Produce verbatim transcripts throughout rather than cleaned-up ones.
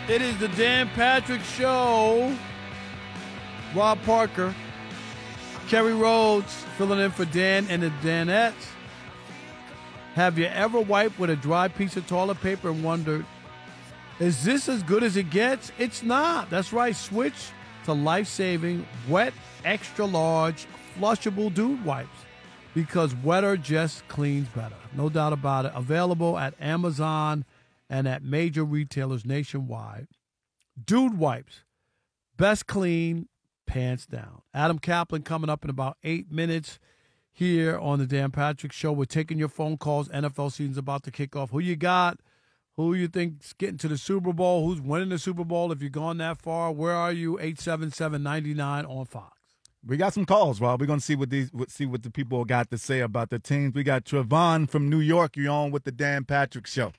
It is the Dan Patrick Show. Rob Parker, Kerry Rhodes filling in for Dan and the Danettes. Have you ever wiped with a dry piece of toilet paper and wondered, is this as good as it gets? It's not. That's right. Switch to life-saving, wet, extra-large, flushable dude wipes because wetter just cleans better. No doubt about it. Available at Amazon and at major retailers nationwide. Dude wipes. Best clean, pants down. Adam Kaplan coming up in about eight minutes here on the Dan Patrick Show. We're taking your phone calls. N F L season's about to kick off. Who you got? Who you think's getting to the Super Bowl? Who's winning the Super Bowl? If you've gone that far, where are you? eight seven seven, nine nine on Fox. We got some calls, Rob. We're gonna see what these see what the people got to say about the teams. We got Trevon from New York. You're on with the Dan Patrick Show.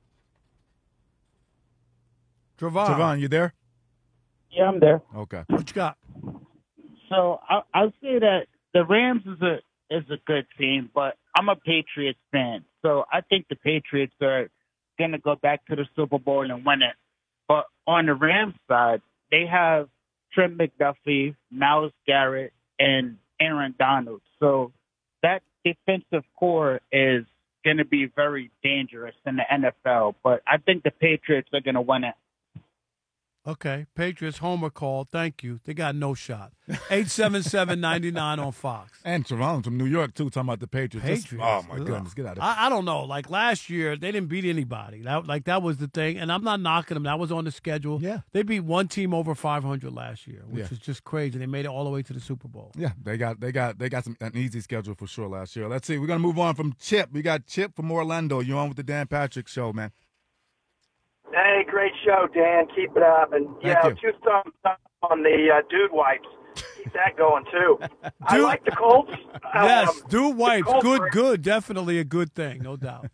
Trevon. Trevon, you there? Yeah, I'm there. Okay. What you got? So I, I'll say that the Rams is a is a good team, but I'm a Patriots fan, so I think the Patriots are going to go back to the Super Bowl and win it. But on the Rams side, they have Trent McDuffie, Myles Garrett, and Aaron Donald. So that defensive core is going to be very dangerous in the N F L. But I think the Patriots are going to win it. Okay, Patriots homer call. Thank you. They got no shot. eight seven seven, nine nine on Fox. And Trevon from New York, too, talking about the Patriots. Patriots. Just, oh, my goodness. Get out of here. I, I don't know. Like last year, they didn't beat anybody. That, like that was the thing. And I'm not knocking them. That was on the schedule. Yeah. They beat one team over five hundred last year, which Yeah. is just crazy. They made it all the way to the Super Bowl. Yeah, they got they got they got some an easy schedule for sure last year. Let's see. We're gonna move on from Chip. We got Chip from Orlando. You're on with the Dan Patrick Show, man. Hey, great show, Dan. Keep it up. And, Thank yeah, you. two thumbs up on the uh, dude wipes. Keep that going, too. I like the Colts. Yes, Um, dude the wipes. Colts Good, are- good. Definitely a good thing, no doubt.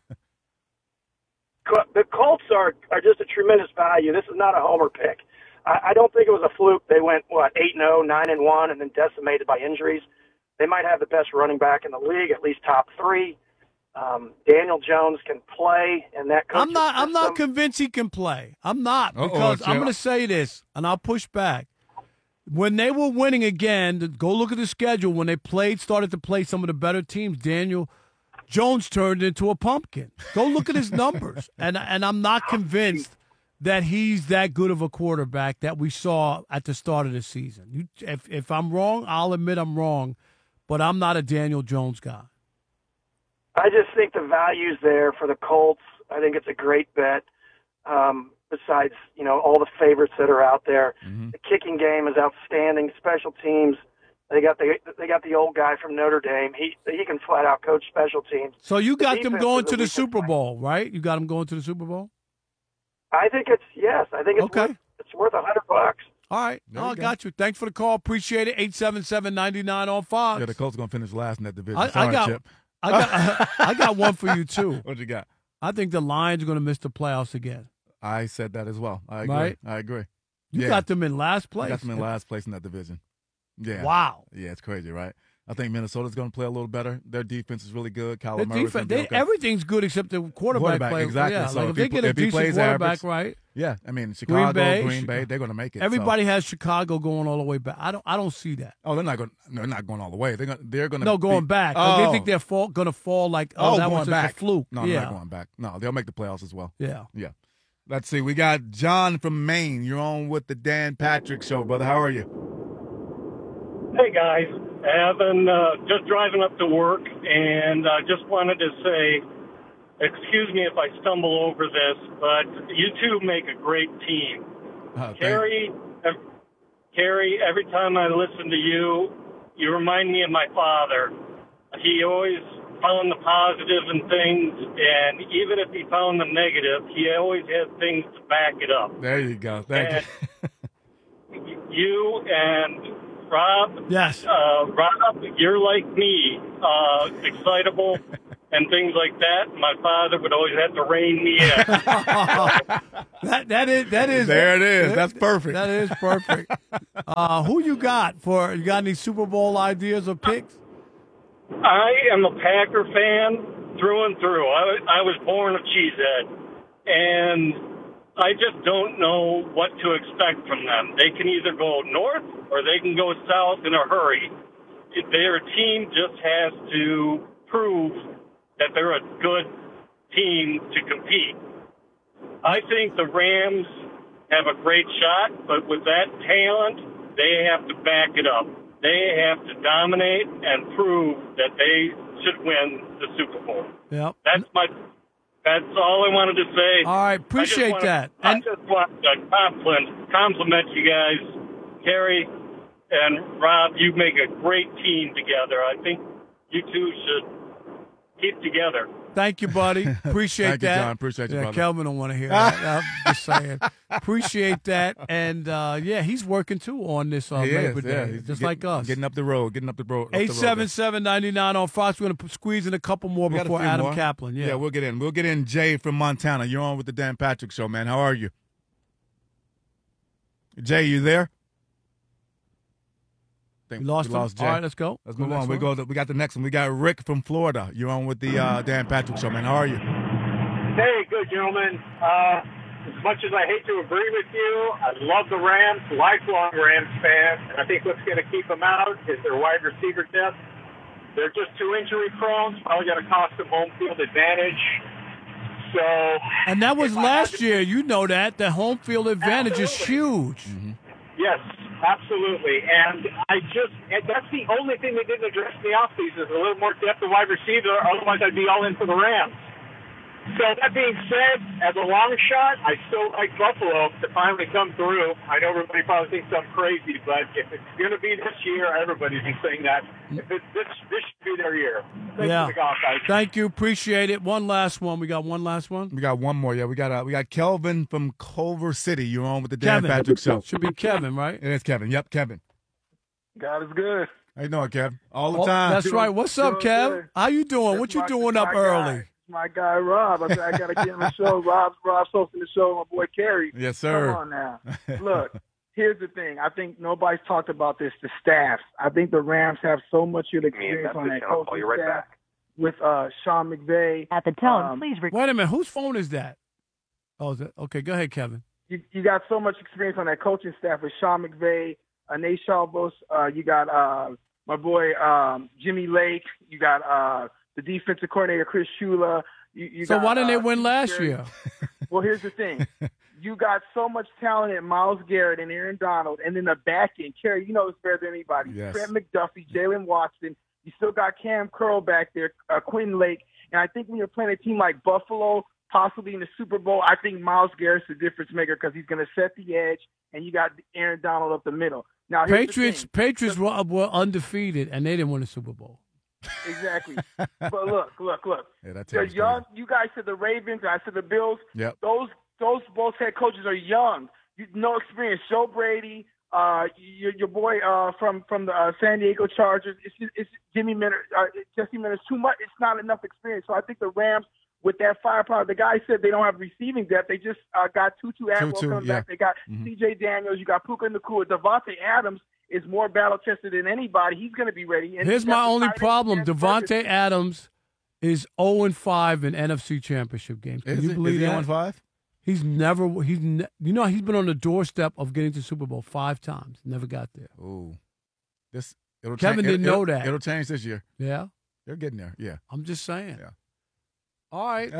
Co- The Colts are, are just a tremendous value. This is not a homer pick. I, I don't think it was a fluke. They went, what, eight and oh, nine and one, and then decimated by injuries. They might have the best running back in the league, at least top three. Um, Daniel Jones can play, and that coaching I'm not. I'm not system- convinced he can play. I'm not Uh-oh, because I'm Chip. going to say this, and I'll push back. When they were winning again, to go look at the schedule. When they played, started to play some of the better teams. Daniel Jones turned into a pumpkin. Go look at his numbers, and and I'm not convinced that he's that good of a quarterback that we saw at the start of the season. You, if if I'm wrong, I'll admit I'm wrong, but I'm not a Daniel Jones guy. I just think the value's there for the Colts. I think it's a great bet. Um, besides, you know, all the favorites that are out there, Mm-hmm. the kicking game is outstanding. Special teams, they got the they got the old guy from Notre Dame. He he can flat out coach special teams. So you The got them defense going is a to the weakness Super point. Bowl, right? You got them going to the Super Bowl. I think it's yes. I think it's Okay. worth, it's worth a hundred bucks. All right. There Oh, you I go. got you. Thanks for the call. Appreciate it. eight seven seven, nine nine on Fox. Yeah, the Colts gonna finish last in that division. I, Sorry, I got Chip. I got I got one for you too. What you got? I think the Lions are going to miss the playoffs again. I said that as well. I agree. Right? I agree. You yeah. got them in last I place. got them in last place in that division. Yeah. Wow. Yeah, it's crazy, right? I think Minnesota's going to play a little better. Their defense is really good. Kyler The Murray's defense, gonna be they, okay. everything's good except the quarterback, Quarterback, play. exactly. Yeah, So like if if they he- get a if he decent plays quarterback, average, right? Yeah, I mean Chicago, Bay, Green Bay, Chi- they're going to make it. so- Everybody has Chicago going all the way back. I don't. I don't see that. Oh, they're not going. No, they're not going all the way. They're going. They're going to. No, going back. Oh, Like, they think they're fall, going to fall like oh, oh, that going was just back. a fluke. No, yeah. they're not going back. No, they'll make the playoffs as well. Yeah. Yeah. Let's see. We got John from Maine. You're on with the Dan Patrick Show, brother. How are you? Hey guys, Evan, uh, just driving up to work, and I uh, just wanted to say, excuse me if I stumble over this, but you two make a great team. Uh, thank- Carrie, ev- Carrie, every time I listen to you, you remind me of my father. He always found the positive in things, and even if he found the negative, he always had things to back it up. There you go. Thank And you. you and Rob, Yes. uh, Rob, you're like me, uh, excitable and things like that. My father would always have to rein me in. that that is that is There it is. That's perfect. That is perfect. uh, who you got for? You got any Super Bowl ideas or picks? I am a Packer fan through and through. I, was- I was born a cheesehead. And I just don't know what to expect from them. They can either go north or they can go south in a hurry. If their team just has to prove that they're a good team to compete. I think the Rams have a great shot, but with that talent, they have to back it up. They have to dominate and prove that they should win the Super Bowl. Yep. That's my. That's all I wanted to say. All right, appreciate I wanna, that. I And- just want to compliment, compliment you guys, Kerry and Rob. You make a great team together. I think you two should keep together. Thank you, buddy. Appreciate Thank you, that. John. Appreciate you, yeah, brother. Kelvin don't want to hear that. I'm just saying. Appreciate that. And, uh, yeah, he's working, too, on this uh, He Labor is, yeah. Day, He's just get- like us. Getting up the road, getting up the road. eight seven seven, nine nine on Fox. We're going to squeeze in a couple more We got a before few Adam more. Kaplan. Yeah. Yeah, we'll get in. We'll get in Jay from Montana. You're on with the Dan Patrick Show, man. How are you? Jay, you there? I think We lost, we lost him. Jay. All right, let's go. Let's Go move on. next We one. go. To, we got the next one. We got Rick from Florida. You're on with the uh, Dan Patrick Show, man. How are you? Hey, good gentlemen. Uh, as much as I hate to agree with you, I love the Rams, lifelong Rams fan, and I think what's going to keep them out is their wide receiver depth. They're just too injury prone. It's probably going to cost them home field advantage. So, And that was if I last had to- year. You know that. The home field advantage is Absolutely. huge. Yes, absolutely. And I just, and that's the only thing they didn't address in the offseason is a little more depth of wide receiver. Otherwise, I'd be all in for the Rams. So that being said, as a long shot, I still like Buffalo to finally come through. I know everybody probably thinks I'm crazy, but if it's going to be this year, everybody's been saying that. If it's this, this should be their year. Thanks Yeah. for the golf, guys. Thank you. Appreciate it. One last one. We got one last one. We got one more. Yeah, we got uh, we got Kelvin from Culver City. You're on with the Dan Kevin. Patrick Show. Should be Kevin, right? It is Kevin. Yep, Kevin. God is good. How you doing, Kevin? All the Oh, time. that's right. What's up, Doing Kev? good. How you doing? That's What you my- doing my up guy. early? My guy Rob. I, said, I got to get him the show. Rob's Rob's hosting the show. My boy Kerry. Yes, sir. Come on now. Look, here's the thing. I think nobody's talked about this. The staffs. I think the Rams have so much good experience on that I'll coaching call you right staff back. with uh, Sean McVay. At the tone, Um, please record. Wait a minute. Whose phone is that? Oh, is it? Okay, go ahead, Kevin. You, you got so much experience on that coaching staff with Sean McVay, uh, Nate Shalbos. Uh, you got uh, my boy um, Jimmy Lake. You got uh, the defensive coordinator Chris Shula. You, you So got, why didn't they uh, win last Jerry- year? Well, here's the thing. You got so much talent in Myles Garrett and Aaron Donald, and then the back end. Kerry, you know this better than anybody. Yes. Trent McDuffie, Jalen Watson. You still got Cam Curl back there, uh, Quinn Lake. And I think when you're playing a team like Buffalo, possibly in the Super Bowl, I think Myles Garrett's the difference maker because he's going to set the edge, and you got Aaron Donald up the middle. Now, here's the Patriots thing. Patriots were, were undefeated, and they didn't win the Super Bowl. Exactly. But look, look, look. Yeah, that They're team's young. You guys said the Ravens, I said the Bills. Yep. Those those both head coaches are young. You, no experience. Joe Brady, uh, your, your boy uh, from from the uh, San Diego Chargers. It's just, it's Jimmy Minter, uh, Jesse Minter. Too much. It's not enough experience. So I think the Rams, with that firepower, the guy said they don't have receiving depth. They just uh, got Tutu Atwell Tutu, coming yeah. back. They got Mhm. C J Daniels. You got Puka Nacua. Devontae Adams is more battle tested than anybody. He's going to be ready. And Here's you got my the only tight end, problem. Cam Ferguson. Devontae Adams is oh and five in N F C Championship games. Can Is you it? believe Is he that? on five? He's never he's ne- you know he's been on the doorstep of getting to Super Bowl five times. Never got there. Ooh, this it'll Kevin change, didn't it'll, know that. It'll change this year. Yeah, They're getting there. Yeah. I'm just saying. Yeah. All right.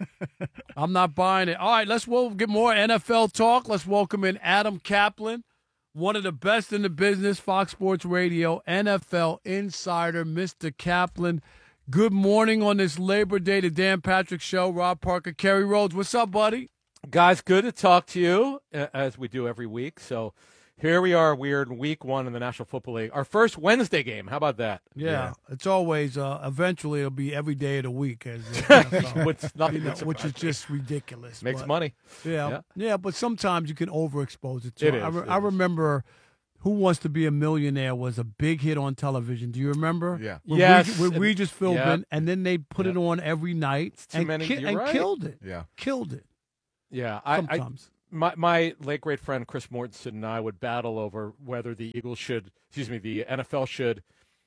I'm not buying it. All right, let's we'll get more N F L talk. Let's welcome in Adam Kaplan, one of the best in the business, Fox Sports Radio, N F L insider, Mister Kaplan. Good morning on this Labor Day, the Dan Patrick Show. Rob Parker, Kerry Rhodes. What's up, buddy? Guys, good to talk to you, uh, as we do every week. So here we are. We're in week one in the National Football League. Our first Wednesday game. How about that? Yeah, Yeah. it's always, uh, eventually itell be every day of the week. As uh, Which, nothing you know, would which is surprise me. just ridiculous. Makes but- money. Yeah, Yeah. yeah, but sometimes you can overexpose it. To It I, is, re- it I is. remember Who Wants to Be a Millionaire was a big hit on television. Do you remember? Yeah. With Yes, Regis, with and- Regis Philbin, yeah. and then they put it on every night too and, many- ki- you're and right. killed it. Yeah. Killed it. Yeah, I, I Sometimes. my my late great friend Chris Mortensen and I would battle over whether the Eagles should, excuse me, the N F L should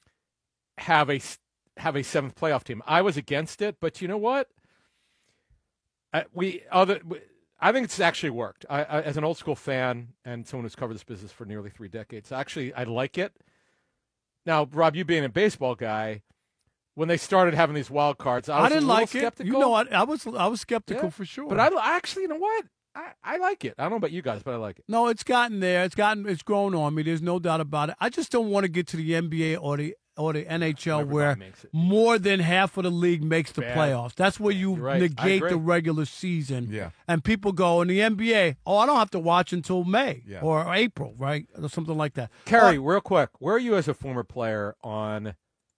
have a s- have a seventh playoff team. I was against it, but you know what? I, we other I think it's actually worked. I, I, as an old school fan and someone who's covered this business for nearly three decades, actually I like it. Now, Rob, you being a baseball guy, when they started having these wild cards, I was I didn't a little like skeptical. it. You know, I, I was I was skeptical Yeah. for sure. But I, I actually, you know what? I, I like it. I don't know about you guys, but I like it. No, it's gotten there. It's gotten. It's grown on me. There's no doubt about it. I just don't want to get to the N B A or the or the N H L Everybody where makes it. more than half of the league makes the Bad. playoffs. That's where you You're right. I negate agree. the regular season. Yeah. And people go in the N B A. Oh, I don't have to watch until May Yeah. or April, right, or something like that. Kerry, Uh, real quick, where are you as a former player on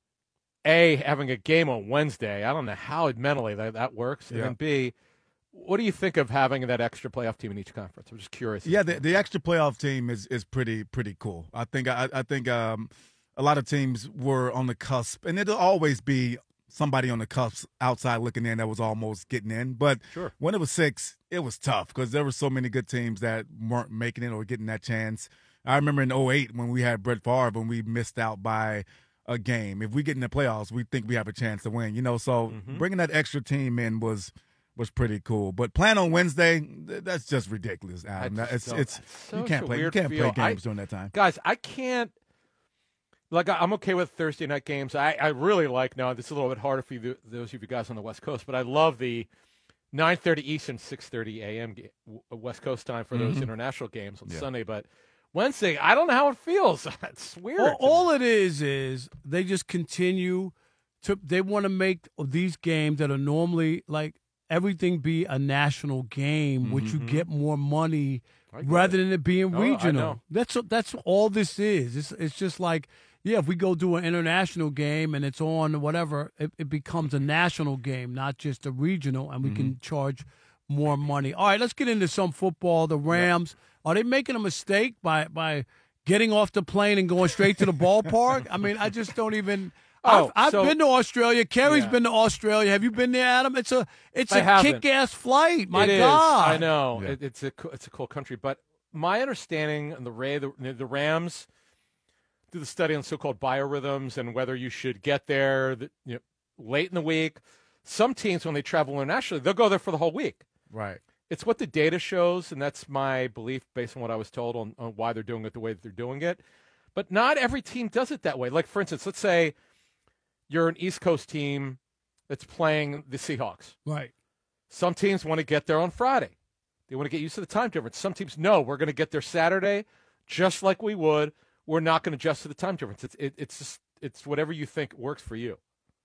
A, having a game on Wednesday? I don't know how mentally that, that works. And Yeah. then B, what do you think of having that extra playoff team in each conference? I'm just curious. Yeah, the, the extra playoff team is is pretty pretty cool. I think I, I think um, a lot of teams were on the cusp, and it'll always be somebody on the cusp outside looking in that was almost getting in. But Sure. when it was six, it was tough because there were so many good teams that weren't making it or getting that chance. I remember in oh eight when we had Brett Favre and we missed out by a game. If we get in the playoffs, we think we have a chance to win. You know, so Mhm. bringing that extra team in was was pretty cool. But playing on Wednesday, th- that's just ridiculous, Adam. I just It's don't- it's it's you such can't a play you weird can't feel. play I- games during that time. Guys, I can't. Like, I'm okay with Thursday night games. I, I really like, now, this is a little bit harder for you, those of you guys on the West Coast, but I love the nine thirty Eastern, six thirty a.m. ga- West Coast time for those Mhm. international games on Yeah. Sunday. But Wednesday, I don't know how it feels. It's weird. all, to all me. it is is they just continue to. They want to make these games that are normally like everything be a national game, which you Mhm. get more money I get rather it. than it being Oh, I regional. know. That's that's all this is. It's it's just like, yeah, if we go do an international game and it's on whatever, it, it becomes a national game, not just a regional, and we Mm-hmm. can charge more money. All right, let's get into some football. The Rams, are they making a mistake by by getting off the plane and going straight to the ballpark? I mean, I just don't even. Oh, I've, I've so- been to Australia. Kerry's Yeah. been to Australia. Have you been there, Adam? It's a it's I a haven't. kick-ass flight. My It is. God, I know. Yeah. It, it's a co- it's a cool country, but my understanding on the Ray the, the Rams do the study on so-called biorhythms and whether you should get there the, you know, late in the week. Some teams, when they travel internationally, they'll go there for the whole week. Right. It's what the data shows, and that's my belief based on what I was told on, on why they're doing it the way that they're doing it. But not every team does it that way. Like, for instance, let's say you're an East Coast team that's playing the Seahawks. right? Some teams want to get there on Friday. They want to get used to the time difference. Some teams, no, we're going to get there Saturday just like we would. We're not going to adjust to the time difference. It's it, it's just it's whatever you think works for you.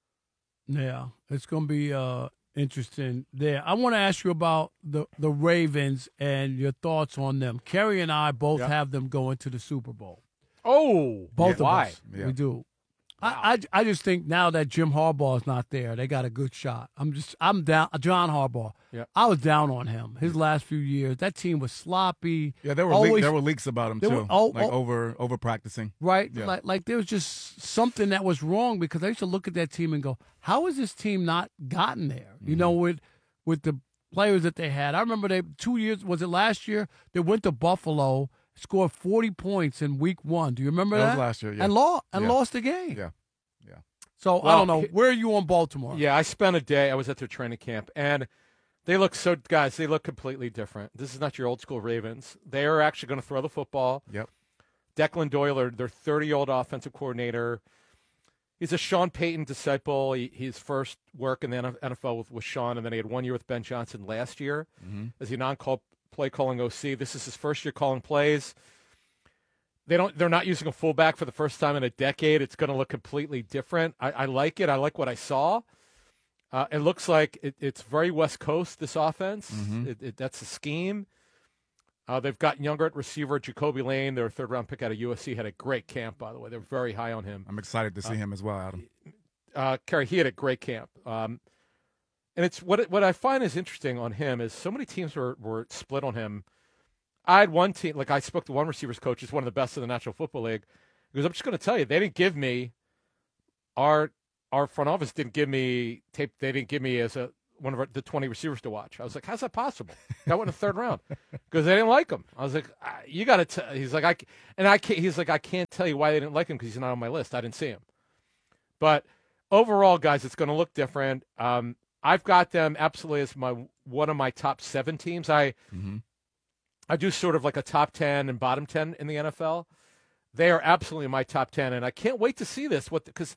Yeah, it's going to be uh, interesting there. I want to ask you about the, the Ravens and your thoughts on them. Kerry and I both Yeah. have them going to the Super Bowl. Oh, Both of why? us. Yeah. We do. I, I I just think now that Jim Harbaugh's not there, they got a good shot. I'm just I'm down. John Harbaugh. Yeah. I was down on him. His last few years, that team was sloppy. Yeah, there were Always- leak, there were leaks about him there too, were- oh, like oh. over over practicing. Right? Yeah. Like like there was just something that was wrong because I used to look at that team and go, how has this team not gotten there? You know, Mm-hmm. with with the players that they had. I remember they two years was it last year? They went to Buffalo, scored forty points in week one. Do you remember That that? was last year, yeah. And lost and Yeah. lost the game. Yeah. Yeah. So I Well, don't know. he- Where are you on Baltimore? Yeah, I spent a day. I was at their training camp, and they look so guys. They look completely different. This is not your old school Ravens. They are actually going to throw the football. Yep. Declan Doyle, their thirty-year-old offensive coordinator. He's a Sean Payton disciple. He, his first work in the N F L with, with Sean, and then he had one year with Ben Johnson last year Mm-hmm. as a non-call play calling O C. This is his first year calling plays. They don't. They're not using a fullback for the first time in a decade. It's going to look completely different. I, I like it. I like what I saw. Uh, it looks like it, it's very West Coast. This offense. Mhm. It, it, that's the scheme. Uh, they've gotten younger at receiver. Jacoby Lane, their third round pick out of U S C, had a great camp. By the way, they're very high on him. I'm excited to see him as well, Adam. Uh, Kerry, he had a great camp. Um, and it's what what I find is interesting on him is so many teams were, were split on him. I had one team, like I spoke to one receivers coach, who's one of the best in the National Football League. He goes, I'm just going to tell you, they didn't give me our our front office didn't give me tape. They didn't give me as a one of our, the twenty receivers to watch. I was like, how's that possible? Got one in the third round because they didn't like him. I was like, I- you got to. tell He's like, I c- and I can't, he's like, I can't tell you why they didn't like him because he's not on my list. I didn't see him. But overall, guys, it's going to look different. Um, I've got them absolutely as my one of my top seven teams. I Mm-hmm. I do sort of like a top ten and bottom ten in the N F L. They are absolutely my top ten, and I can't wait to see this. What because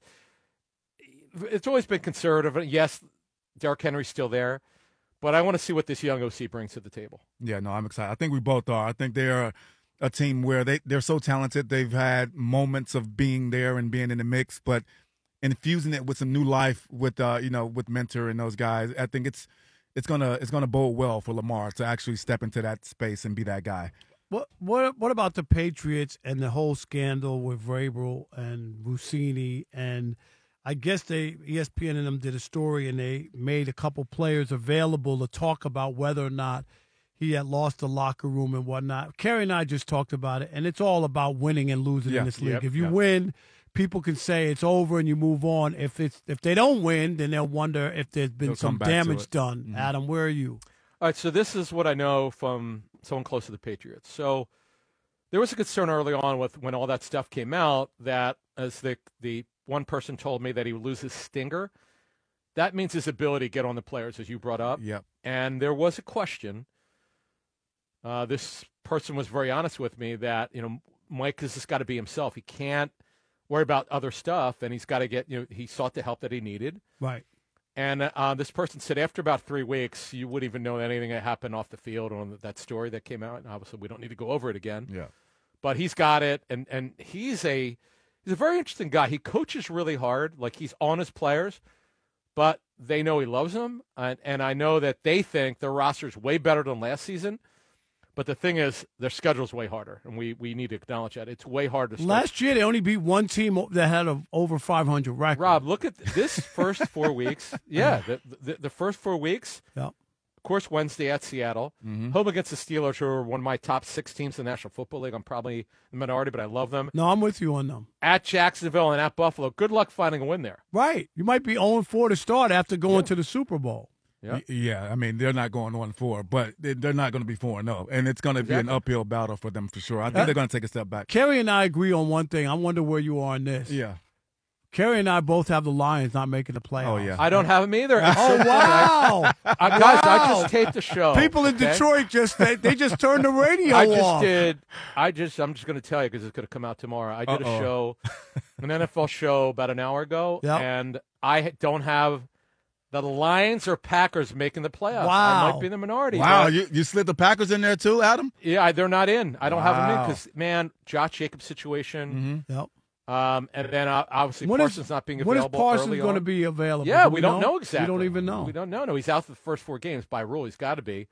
it's always been conservative. Yes, Derrick Henry's still there, but I want to see what this young O C brings to the table. Yeah, no, I'm excited. I think we both are. I think they're a team where they, they're so talented. They've had moments of being there and being in the mix, but infusing it with some new life with uh, you know, with Mentor and those guys. I think it's it's gonna it's gonna bode well for Lamar to actually step into that space and be that guy. What what what about the Patriots and the whole scandal with Vrabel and Rossini? And I guess they E S P N and them did a story, and they made a couple players available to talk about whether or not he had lost the locker room and whatnot. Kerry and I just talked about it, and it's all about winning and losing Yeah, in this league. yep, if you yep. win, people can say it's over and you move on. If it's if they don't win, then they'll wonder if there's been They'll some come back to damage it. done. Mhm. Adam, where are you? All right, so this is what I know from someone close to the Patriots. So there was a concern early on with when all that stuff came out that, as the the one person told me, that he would lose his stinger. That means his ability to get on the players, as you brought up. Yep. And there was a question. Uh, this person was very honest with me that, you know, Mike has just got to be himself. He can't worry about other stuff, and he's got to get, you know, he sought the help that he needed. Right. And uh, this person said after about three weeks, you wouldn't even know anything that happened off the field on that story that came out. And obviously, we don't need to go over it again. Yeah. But he's got it, and, and he's a he's a very interesting guy. He coaches really hard, like he's on his players, but they know he loves them, and, and I know that they think their roster is way better than last season. But the thing is, their schedule's way harder, and we, we need to acknowledge that. It's way harder to start. Last year, they only beat one team that had a over five hundred record. Rob, look at this first four weeks. Yeah, the, the the first four weeks. Yep. Of course, Wednesday at Seattle. Mm-hmm. Home against the Steelers, who are one of my top six teams in the National Football League. I'm probably the minority, but I love them. No, I'm with you on them. At Jacksonville and at Buffalo. Good luck finding a win there. Right. You might be oh and four to start after going Yeah. to the Super Bowl. Yeah. Yeah, I mean, they're not going on four, but they- they're not going to be four and oh, and it's going to be an Exactly. uphill battle for them for sure. I think Uh, they're going to take a step back. Kerry and I agree on one thing. I wonder where you are on this. Yeah. Kerry and I both have the Lions not making the playoffs. Oh, yeah. I don't have them either. Oh, wow. Uh, guys, I Wow. just taped the show. People in okay? Detroit just they, they just turned the radio I just off. did. I just. I'm just going to tell you because it's going to come out tomorrow. I did Uh-oh. a show, an N F L show about an hour ago, Yep. and I don't have the Lions or Packers making the playoffs. Wow. I might be in the minority. Wow, but- you, you slid the Packers in there too, Adam? yeah, they're not in. I don't have them in Wow. because man, Josh Jacobs situation, Mm-hmm. Yep. um, and then uh, obviously When is- Parsons not being When is available. Parsons early going to on. be available? Yeah, Do we, don't know exactly. We don't even know. We don't know. No, he's out for the first four games by rule. He's got to be.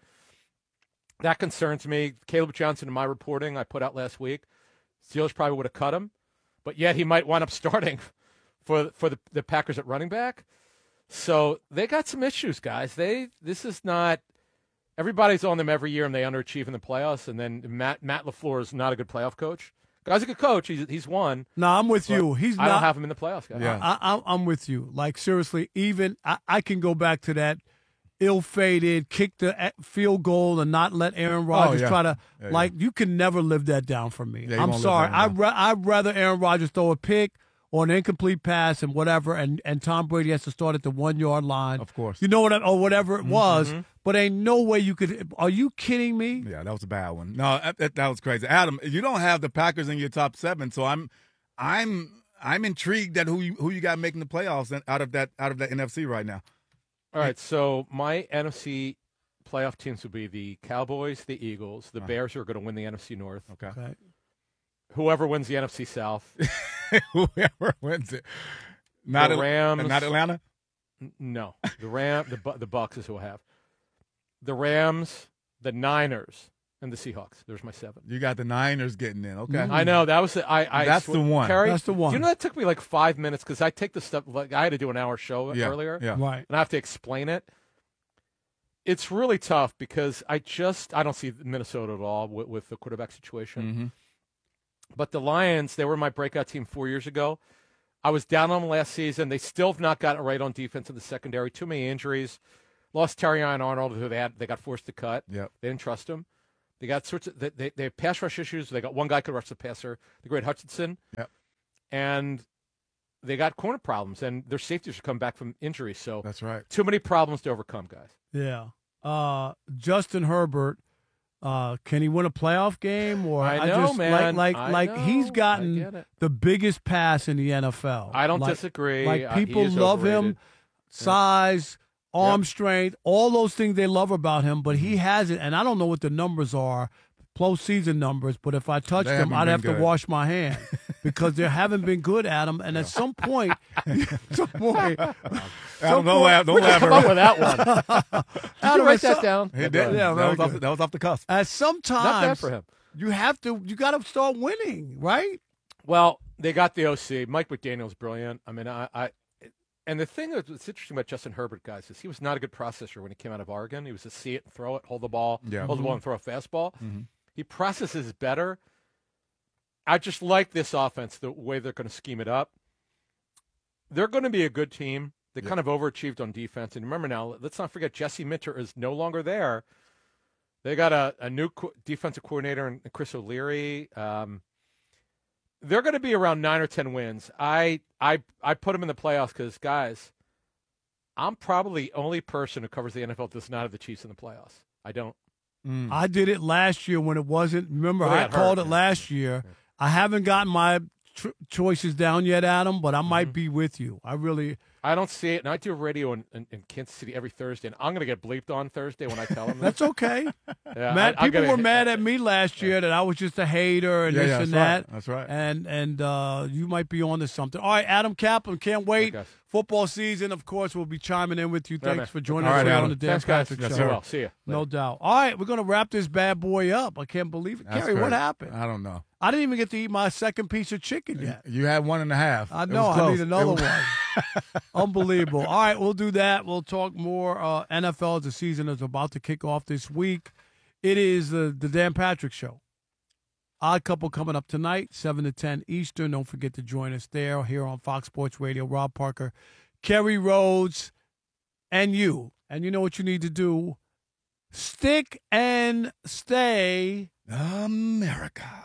That concerns me. Caleb Johnson, in my reporting I put out last week, Steelers probably would have cut him, but yet he might wind up starting for for the, the Packers at running back. So they got some issues, guys. They this is not everybody's on them every year, and they underachieve in the playoffs. And then Matt Matt LaFleur is not a good playoff coach. Guy's a good coach. He's he's won. No, I'm with but you. He's I not. don't have him in the playoffs, guys. Yeah. I, I, I'm with you. Like, seriously, even I, I can go back to that ill-fated kick the eh, field goal and not let Aaron Rodgers yeah. try to, Yeah, like, you can never live that down from me. Yeah, you I'm won't live sorry. that I'd, down. ra- I'd rather Aaron Rodgers throw a pick or an incomplete pass and whatever, and, and Tom Brady has to start at the one-yard line. Of course. You know what I, or whatever it was, Mm-hmm. but ain't no way you could. Are you kidding me? Yeah, that was a bad one. No, that, that, that was crazy. Adam, you don't have the Packers in your top seven, so I'm, I'm, I'm intrigued at who you, who you got making the playoffs and out of that out of that N F C right now. All right, so my N F C playoff teams would be the Cowboys, the Eagles, the Uh-huh. Bears, who are going to win the N F C North. Okay. Okay. Whoever wins the N F C South. Whoever wins it. Not The Al- Rams. Not Atlanta. N- No, the Ram, the Bu- the Bucks is who I have. The Rams, the Niners, and the Seahawks. There's my seven. You got the Niners getting in. Okay. I know that was the, I. I That's sw- the one. Kerry, That's the one. You know that took me like five minutes because I take the stuff like I had to do an hour show Yeah, earlier, yeah. Right. and I have to explain it. It's really tough because I just I don't see Minnesota at all with, with the quarterback situation. Mm-hmm. But the Lions, they were my breakout team four years ago. I was down on them last season. They still have not gotten it right on defense in the secondary. Too many injuries. Lost Terrion Arnold, who they had, they got forced to cut. Yep. They didn't trust him. They got sorts of they, they, they have pass rush issues. They got one guy could rush the passer, the great Hutchinson. Yep. And they got corner problems, and their safeties are coming back from injuries. So That's right. too many problems to overcome, guys. Yeah. Uh, Justin Herbert, uh, can he win a playoff game? Or I know, just, man. Like, like, I like know. he's I get gotten it. the biggest pass in the N F L. I don't like, disagree. Like Uh, people he is love him, overrated. size, arm Yep. strength, all those things they love about him. But he hasn't, and I don't know what the numbers are. Postseason numbers, but if I touched They them, haven't I'd been have good. to wash my hand because they haven't been good at them. And at some point, some point, Adam, some don't laugh. Don't laugh. Come up with that one. Did Adam, you write at that some- down? He did. Yeah, that, very was off, good. that was off the cusp. At some Not bad times, for him. you have to, you got to start winning, right? Well, they got the O C. Mike McDaniel's brilliant. I mean, I, I and the thing that's interesting about Justin Herbert, guys, is he was not a good processor when he came out of Oregon. He was a see it and throw it, hold the ball, Yeah. hold the ball and throw a fastball. Mm-hmm. He processes better. I just like this offense, the way they're going to scheme it up. They're going to be a good team. They Yeah. kind of overachieved on defense. And remember now, let's not forget Jesse Minter is no longer there. They got a, a new co- defensive coordinator in Chris O'Leary. Um, they're going to be around nine or ten wins. I I I put them in the playoffs because, guys, I'm probably the only person who covers the N F L that does not have the Chiefs in the playoffs. I don't. Mm. I did it last year when it wasn't. Remember, Well, they I got called hurt. it last year. I haven't gotten my tr- choices down yet, Adam, but I might Mm-hmm. be with you. I really. I don't see it. And I do radio in, in, in Kansas City every Thursday, and I'm going to get bleeped on Thursday when I tell them That's okay. Yeah, Matt, I- I people gotta- were mad at me last year that I was just a hater and Yeah, this yeah, and that's right. that. That's right. And and uh, you might be on to something. All right, Adam Kaplan, can't wait. guys. Football season, of course, we'll be chiming in with you. Yeah, Thanks man. for joining All us right, here Adam. on the Dan Thanks, guys. Patrick Yes, Show. sir. Well, see you. No doubt. All right, we're going to wrap this bad boy up. I can't believe it. That's Gary, what great. happened? I don't know. I didn't even get to eat my second piece of chicken yet. You had one and a half. I It know. was I close. need another It was- one. Unbelievable. All right, we'll do that. We'll talk more uh, N F L as the season is about to kick off this week. It is the, the Dan Patrick Show. Odd Couple coming up tonight, seven to ten Eastern. Don't forget to join us there here on Fox Sports Radio. Rob Parker, Kerry Rhodes, and you. And you know what you need to do. Stick and stay. America.